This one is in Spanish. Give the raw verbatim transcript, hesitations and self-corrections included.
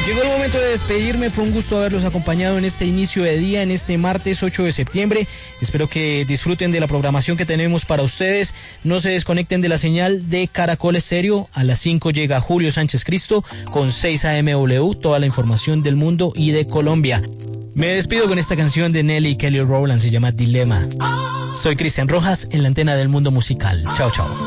Llegó el momento de despedirme, fue un gusto haberlos acompañado en este inicio de día, en este martes ocho de septiembre. Espero que disfruten de la programación que tenemos para ustedes. No se desconecten de la señal de Caracol Estéreo. A las cinco llega Julio Sánchez Cristo con seis A M W, toda la información del mundo y de Colombia. Me despido con esta canción de Nelly y Kelly Rowland, se llama Dilema. Soy Cristian Rojas en la antena del mundo musical. Chao, chao.